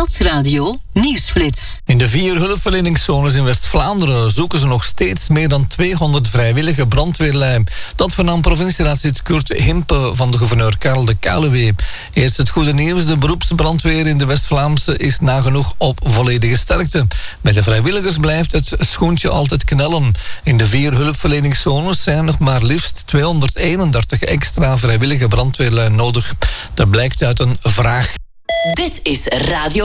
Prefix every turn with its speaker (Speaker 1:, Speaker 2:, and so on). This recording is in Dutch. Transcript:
Speaker 1: Stadsradio Nieuwsflits.
Speaker 2: In de 4 hulpverleningszones in West-Vlaanderen zoeken ze nog steeds meer dan 200 vrijwillige brandweerlui. Dat vernam provincieraadslid Kurt Himpe van de gouverneur Karel de Kaluwe. Eerst het goede nieuws, de beroepsbrandweer in de West-Vlaamse is nagenoeg op volledige sterkte. Bij de vrijwilligers blijft het schoentje altijd knellen. In de 4 hulpverleningszones zijn nog maar liefst 231 extra vrijwillige brandweerlui nodig. Dat blijkt uit een vraag.
Speaker 1: Dit is Radio